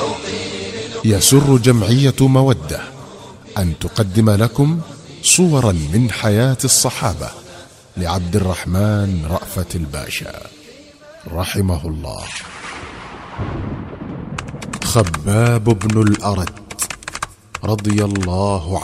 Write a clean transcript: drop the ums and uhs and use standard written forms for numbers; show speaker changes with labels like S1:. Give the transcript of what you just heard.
S1: يسر جمعية مودة أن تقدم لكم صورا من حياة الصحابة لعبد الرحمن رأفت الباشا رحمه الله. خباب بن الأرت رضي الله